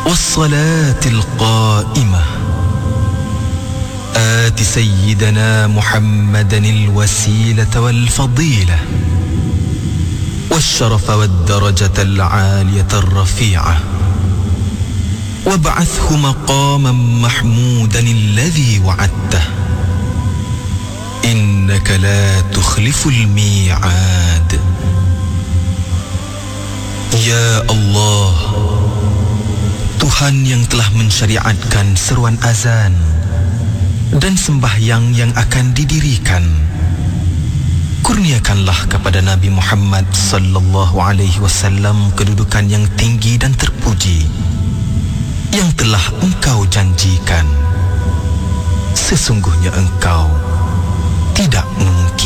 والصلاة القائمة آت سيدنا محمدا الوسيلة والفضيلة والشرف والدرجة العالية الرفيعة وابعثه مقاما محمودا الذي وعدته إنك لا تخلف الميعاد. Ya Allah, Tuhan yang telah mensyariatkan seruan azan dan sembahyang yang akan didirikan, kurniakanlah kepada Nabi Muhammad sallallahu alaihi wasallam kedudukan yang tinggi dan terpuji yang telah Engkau janjikan. Sesungguhnya Engkau tidak mungkin